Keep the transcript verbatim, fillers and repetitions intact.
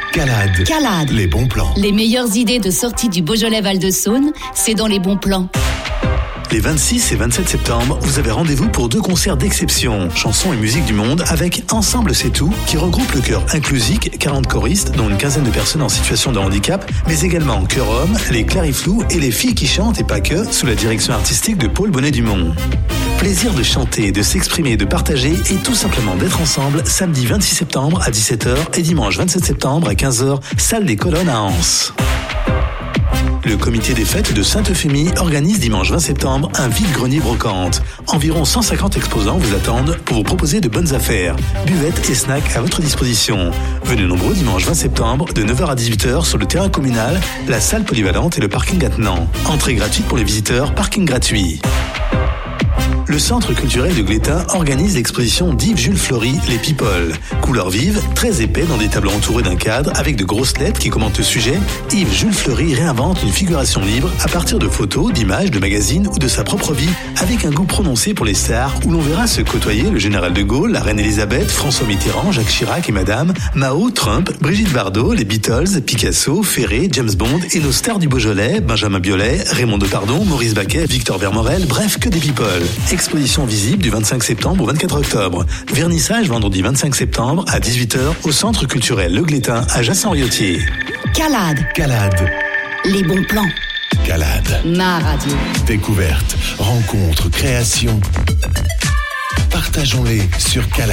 Calade. Calade. Les bons plans. Les meilleures idées de sortie du Beaujolais Val-de-Saône, c'est dans les bons plans. Les vingt-six et vingt-sept septembre, vous avez rendez-vous pour deux concerts d'exception, chansons et musique du monde, avec Ensemble c'est tout, qui regroupe le chœur Inclusik, quarante choristes, dont une quinzaine de personnes en situation de handicap, mais également Chœur Homme, les Clariflous et les filles qui chantent et pas que, sous la direction artistique de Paul Bonnet-Dumont. Plaisir de chanter, de s'exprimer, de partager et tout simplement d'être ensemble samedi vingt-six septembre à dix-sept heures et dimanche vingt-sept septembre à quinze heures, salle des Colonnes à Anse. Le comité des fêtes de Sainte-Euphémie organise dimanche vingt septembre un vide-grenier brocante. Environ cent cinquante exposants vous attendent pour vous proposer de bonnes affaires. Buvettes et snacks à votre disposition. Venez nombreux dimanche vingt septembre de neuf heures à dix-huit heures sur le terrain communal, la salle polyvalente et le parking attenant. Entrée gratuite pour les visiteurs, parking gratuit. Le Centre culturel de Glétin organise l'exposition d'Yves Jules Fleury, Les People. Couleurs vives, très épais dans des tableaux entourés d'un cadre avec de grosses lettres qui commentent le sujet, Yves Jules Fleury réinvente une figuration libre à partir de photos, d'images, de magazines ou de sa propre vie, avec un goût prononcé pour les stars où l'on verra se côtoyer le général de Gaulle, la reine Elisabeth, François Mitterrand, Jacques Chirac et Madame, Mao, Trump, Brigitte Bardot, les Beatles, Picasso, Ferré, James Bond et nos stars du Beaujolais, Benjamin Biolay, Raymond Depardon, Maurice Baquet, Victor Vermorel, bref que des people. Exposition visible du vingt-cinq septembre au vingt-quatre octobre. Vernissage vendredi vingt-cinq septembre à dix-huit heures au Centre culturel Le Glétin à Jassan-Riotier. Calade. Calade. Les bons plans. Calade. Ma radio. Découverte, rencontre, création. Partageons-les sur Calade.